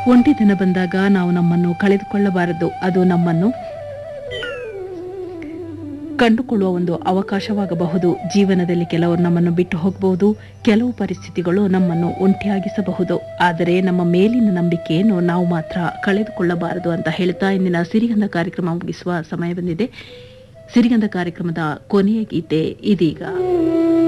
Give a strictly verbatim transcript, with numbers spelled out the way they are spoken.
ಒಂಟಿ ದಿನ ಬಂದಾಗ ನಾವು ನಮ್ಮನ್ನು ಕಳೆದುಕೊಳ್ಳಬಾರದು. ಅದು ನಮ್ಮನ್ನು ಕಂಡುಕೊಳ್ಳುವ ಒಂದು ಅವಕಾಶವಾಗಬಹುದು. ಜೀವನದಲ್ಲಿ ಕೆಲವರು ನಮ್ಮನ್ನು ಬಿಟ್ಟು ಹೋಗಬಹುದು, ಕೆಲವು ಪರಿಸ್ಥಿತಿಗಳು ನಮ್ಮನ್ನು ಒಂಟಿಯಾಗಿಸಬಹುದು. ಆದರೆ ನಮ್ಮ ಮೇಲಿನ ನಂಬಿಕೆಯನ್ನು ನಾವು ಮಾತ್ರ ಕಳೆದುಕೊಳ್ಳಬಾರದು ಅಂತ ಹೇಳ್ತಾ ಇಂದಿನ ಸಿರಿಗಂಧ ಕಾರ್ಯಕ್ರಮ ಮುಗಿಸುವ ಸಮಯ ಬಂದಿದೆ. ಸಿರಿಗಂಧ ಕಾರ್ಯಕ್ರಮದ ಕೊನೆಯ ಗೀತೆ ಇದೀಗ.